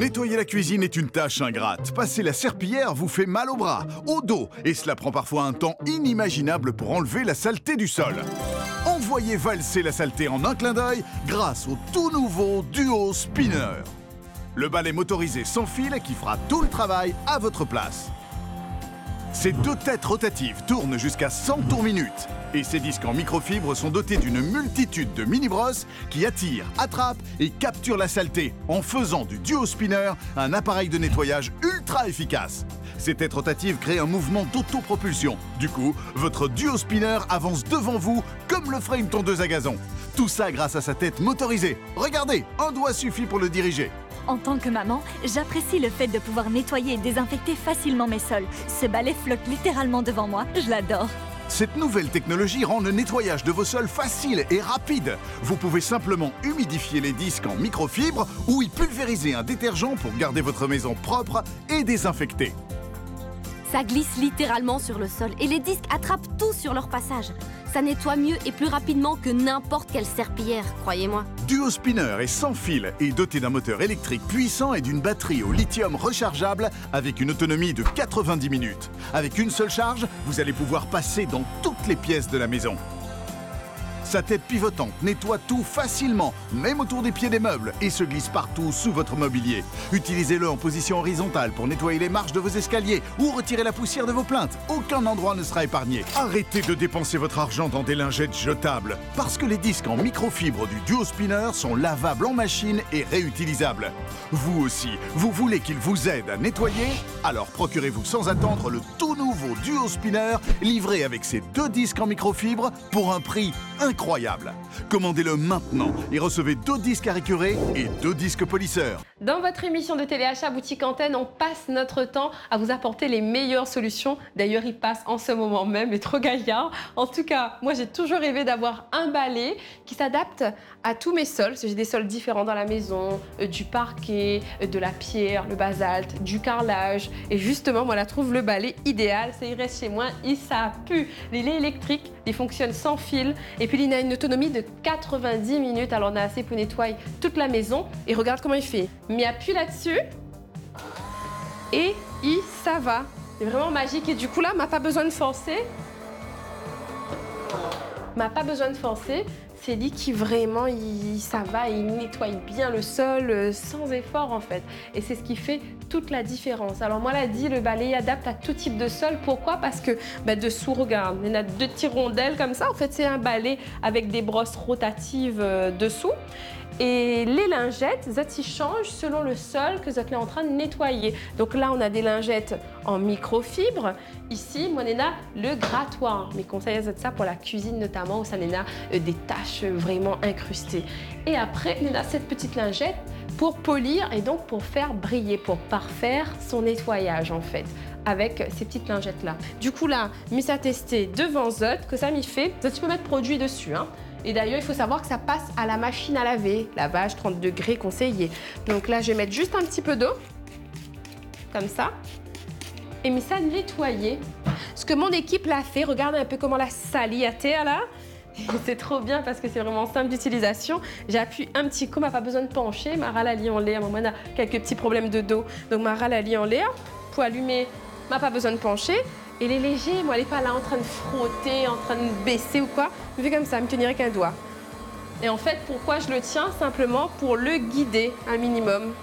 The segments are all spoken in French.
Nettoyer la cuisine est une tâche ingrate. Passer la serpillière vous fait mal au bras, au dos, et cela prend parfois un temps inimaginable pour enlever la saleté du sol. Envoyez valser la saleté en un clin d'œil grâce au tout nouveau Duo Spinner. Le balai motorisé sans fil qui fera tout le travail à votre place. Ces deux têtes rotatives tournent jusqu'à 100 tours minute. Et ces disques en microfibre sont dotés d'une multitude de mini-brosses qui attirent, attrapent et capturent la saleté en faisant du Duo Spinner un appareil de nettoyage ultra efficace. Ces têtes rotatives créent un mouvement d'autopropulsion. Du coup, votre Duo Spinner avance devant vous comme le ferait une tondeuse à gazon. Tout ça grâce à sa tête motorisée. Regardez, un doigt suffit pour le diriger. En tant que maman, j'apprécie le fait de pouvoir nettoyer et désinfecter facilement mes sols. Ce balai flotte littéralement devant moi, je l'adore. Cette nouvelle technologie rend le nettoyage de vos sols facile et rapide. Vous pouvez simplement humidifier les disques en microfibre ou y pulvériser un détergent pour garder votre maison propre et désinfectée. Ça glisse littéralement sur le sol et les disques attrapent tout sur leur passage. Ça nettoie mieux et plus rapidement que n'importe quelle serpillière, croyez-moi. Duo Spinner est sans fil et doté d'un moteur électrique puissant et d'une batterie au lithium rechargeable avec une autonomie de 90 minutes. Avec une seule charge, vous allez pouvoir passer dans toutes les pièces de la maison. Sa tête pivotante nettoie tout facilement, même autour des pieds des meubles, et se glisse partout sous votre mobilier. Utilisez-le en position horizontale pour nettoyer les marches de vos escaliers ou retirer la poussière de vos plinthes. Aucun endroit ne sera épargné. Arrêtez de dépenser votre argent dans des lingettes jetables, parce que les disques en microfibre du Duo Spinner sont lavables en machine et réutilisables. Vous aussi, vous voulez qu'il vous aide à nettoyer? Alors procurez-vous sans attendre le tout nouveau Duo Spinner livré avec ses deux disques en microfibre pour un prix incroyable. Commandez-le maintenant et recevez 2 disques à récurer et 2 disques polisseurs. Dans votre émission de téléachat Boutique Antenne, on passe notre temps à vous apporter les meilleures solutions. D'ailleurs, il passe en ce moment même, et trop gaillard. En tout cas, moi, j'ai toujours rêvé d'avoir un balai qui s'adapte à tous mes sols. J'ai des sols différents dans la maison, du parquet, de la pierre, le basalte, du carrelage. Et justement, moi, je trouve le balai idéal. Ça, il reste chez moi, ça pue. Il est électrique, il fonctionne sans fil. Et puis, il a une autonomie de 90 minutes. Alors, on a assez pour nettoyer toute la maison. Et regarde comment il fait. Mais appuie là-dessus et ça va. C'est vraiment magique. Et du coup, là, m'a pas besoin de forcer. C'est lui qui vraiment, ça va, il nettoie bien le sol sans effort en fait. Et c'est ce qui fait toute la différence. Alors moi, le balai adapte à tout type de sol. Pourquoi? Parce que dessous, regarde, il y a 2 petites rondelles comme ça. En fait, c'est un balai avec des brosses rotatives dessous. Et les lingettes, ça changent selon le sol que vous êtes en train de nettoyer. Donc là, on a des lingettes en microfibre. Ici, moi, on a le grattoir. Mes conseils, c'est ça pour la cuisine notamment, où ça a des taches vraiment incrustées. Et après, on a cette petite lingette pour polir et donc pour faire briller, pour parfaire son nettoyage en fait, avec ces petites lingettes-là. Du coup là, mis à tester devant Zot, que ça m'y fait. Zot, tu peux mettre produit dessus, hein. Et d'ailleurs, il faut savoir que ça passe à la machine à laver, lavage 30 degrés conseillé. Donc là, je vais mettre juste un petit peu d'eau, comme ça, et mis ça nettoyer. Ce que mon équipe l'a fait, regardez un peu comment la salie à terre là. C'est trop bien parce que c'est vraiment simple d'utilisation. J'appuie un petit coup, m'a pas besoin de pencher. Ma râle à lit en l'air, moi, on a quelques petits problèmes de dos. Donc ma râle à lit en l'air, pour allumer, m'a pas besoin de pencher. Et il est léger, moi, elle n'est pas là en train de frotter, en train de baisser ou quoi. Je fais comme ça, me tenir avec un doigt. Et en fait, pourquoi je le tiens? Simplement pour le guider un minimum.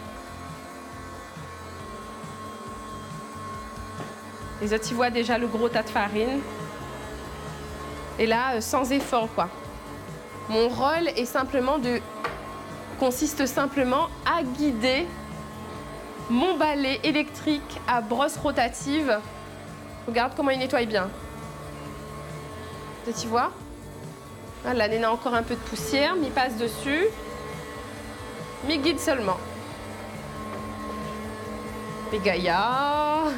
Les autres, ils voient déjà le gros tas de farine. Et là, sans effort, quoi. Mon rôle est consiste simplement à guider mon balai électrique à brosse rotative. Regarde comment il nettoie bien. Tu vois? Là, il y a encore un peu de poussière, mais il passe dessus. Mais guide seulement. Les gaillards.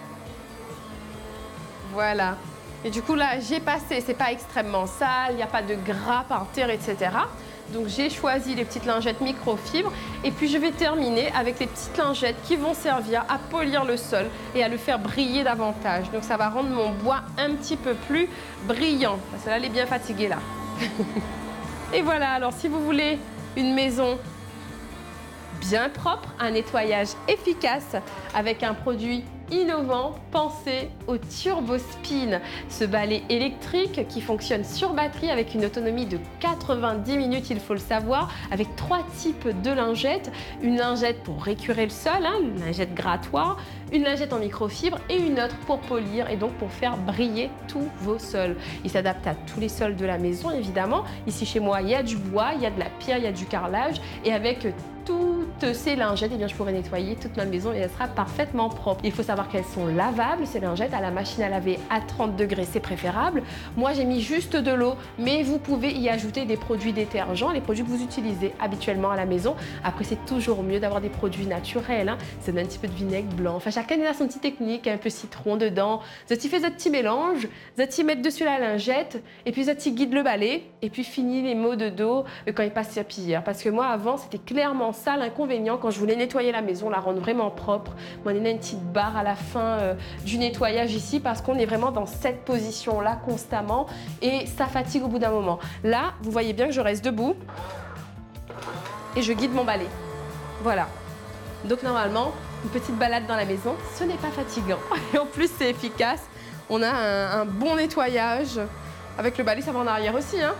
Voilà. Et du coup, là, j'ai passé, c'est pas extrêmement sale, il n'y a pas de gras par terre, etc. Donc, j'ai choisi les petites lingettes microfibres. Et puis, je vais terminer avec les petites lingettes qui vont servir à polir le sol et à le faire briller davantage. Donc, ça va rendre mon bois un petit peu plus brillant. Parce que là, elle est bien fatiguée, là. Et voilà, alors si vous voulez une maison bien propre, un nettoyage efficace avec un produit innovant pensé au Turbo Spin. Ce balai électrique qui fonctionne sur batterie avec une autonomie de 90 minutes, il faut le savoir, avec 3 types de lingettes. Une lingette pour récurer le sol, une lingette grattoir, une lingette en microfibre et une autre pour polir et donc pour faire briller tous vos sols. Il s'adapte à tous les sols de la maison évidemment. Ici chez moi, il y a du bois, il y a de la pierre, il y a du carrelage et avec toutes ces lingettes, eh bien, je pourrais nettoyer toute ma maison et elle sera parfaitement propre. Il faut savoir qu'elles sont lavables, ces lingettes, à la machine à laver à 30 degrés, c'est préférable. Moi, j'ai mis juste de l'eau, mais vous pouvez y ajouter des produits détergents, les produits que vous utilisez habituellement à la maison. Après, c'est toujours mieux d'avoir des produits naturels. Ça donne un petit peu de vinaigre blanc. Enfin, chacun a son petite technique, un peu citron dedans. Vous faites votre petit mélange, vous mettez dessus la lingette, et puis vous guide le balai, et puis fini les maux de dos quand il passe sa pire. Parce que moi, avant, c'était clairement ça l'inconvénient quand je voulais nettoyer la maison, la rendre vraiment propre. Moi, on a une petite barre à la fin du nettoyage ici parce qu'on est vraiment dans cette position-là constamment et ça fatigue au bout d'un moment. Là, vous voyez bien que je reste debout et je guide mon balai. Voilà. Donc normalement, une petite balade dans la maison, ce n'est pas fatigant. Et en plus, c'est efficace. On a un bon nettoyage. Avec le balai, ça va en arrière aussi, hein.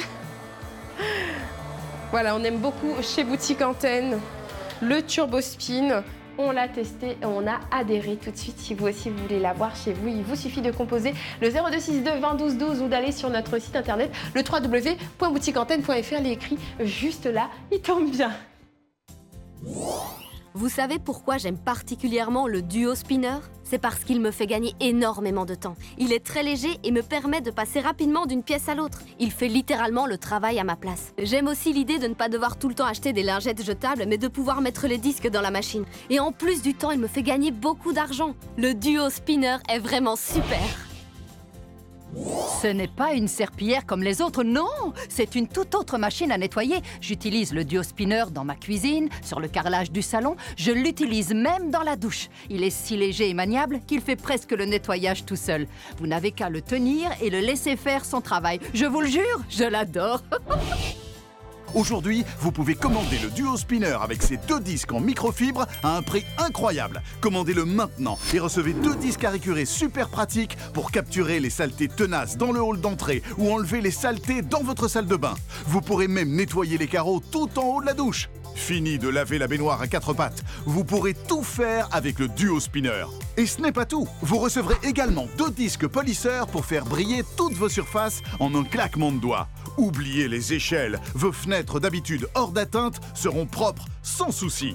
Voilà, on aime beaucoup chez Boutique Antenne le Turbo Spin. On l'a testé et on a adhéré tout de suite. Si vous aussi vous voulez l'avoir chez vous, il vous suffit de composer le 0262 20 12 12 ou d'aller sur notre site internet le www.boutiqueantenne.fr. Il est écrit juste là, il tombe bien. Vous savez pourquoi j'aime particulièrement le Duo Spinner? C'est parce qu'il me fait gagner énormément de temps. Il est très léger et me permet de passer rapidement d'une pièce à l'autre. Il fait littéralement le travail à ma place. J'aime aussi l'idée de ne pas devoir tout le temps acheter des lingettes jetables, mais de pouvoir mettre les disques dans la machine. Et en plus du temps, il me fait gagner beaucoup d'argent. Le Duo Spinner est vraiment super. Ce n'est pas une serpillière comme les autres, non! C'est une toute autre machine à nettoyer. J'utilise le Duo Spinner dans ma cuisine, sur le carrelage du salon. Je l'utilise même dans la douche. Il est si léger et maniable qu'il fait presque le nettoyage tout seul. Vous n'avez qu'à le tenir et le laisser faire son travail. Je vous le jure, je l'adore! Aujourd'hui, vous pouvez commander le Duo Spinner avec ses 2 disques en microfibre à un prix incroyable. Commandez-le maintenant et recevez 2 disques à récurer super pratiques pour capturer les saletés tenaces dans le hall d'entrée ou enlever les saletés dans votre salle de bain. Vous pourrez même nettoyer les carreaux tout en haut de la douche. Fini de laver la baignoire à 4 pattes. Vous pourrez tout faire avec le Duo Spinner. Et ce n'est pas tout. Vous recevrez également 2 disques polisseurs pour faire briller toutes vos surfaces en un claquement de doigts. Oubliez les échelles. Vos fenêtres d'habitude hors d'atteinte seront propres sans souci.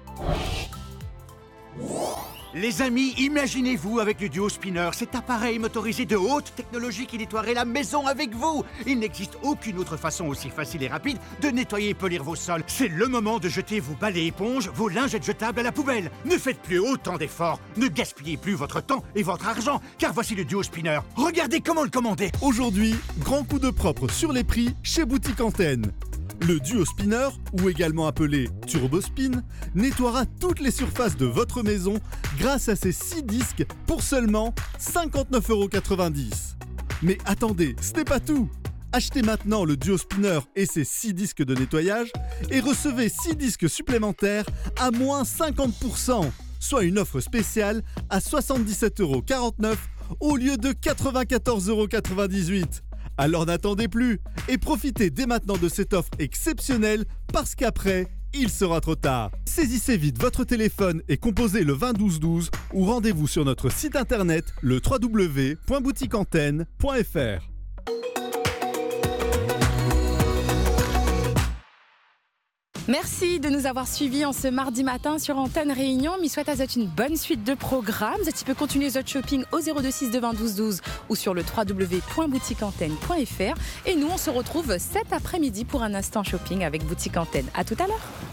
Les amis, imaginez-vous avec le Duo Spinner, cet appareil motorisé de haute technologie qui nettoierait la maison avec vous. Il n'existe aucune autre façon aussi facile et rapide de nettoyer et polir vos sols. C'est le moment de jeter vos balais éponges, vos lingettes jetables à la poubelle. Ne faites plus autant d'efforts, ne gaspillez plus votre temps et votre argent, car voici le Duo Spinner. Regardez comment le commander. Aujourd'hui, grand coup de propre sur les prix chez Boutique Antenne. Le Duo Spinner, ou également appelé Turbo Spin, nettoiera toutes les surfaces de votre maison grâce à ses 6 disques pour seulement 59,90 €. Mais attendez, ce n'est pas tout! Achetez maintenant le Duo Spinner et ses 6 disques de nettoyage et recevez 6 disques supplémentaires à moins 50%, soit une offre spéciale à 77,49 € au lieu de 94,98 €. Alors n'attendez plus et profitez dès maintenant de cette offre exceptionnelle parce qu'après, il sera trop tard. Saisissez vite votre téléphone et composez le 20 12 12 ou rendez-vous sur notre site internet le www.boutiqueantenne.fr. Merci de nous avoir suivis en ce mardi matin sur Antenne Réunion. Je souhaite à vous une bonne suite de programmes. Vous pouvez continuer votre shopping au 0262 20 12 12 ou sur le www.boutiqueantenne.fr. Et nous, on se retrouve cet après-midi pour un instant shopping avec Boutique Antenne. À tout à l'heure.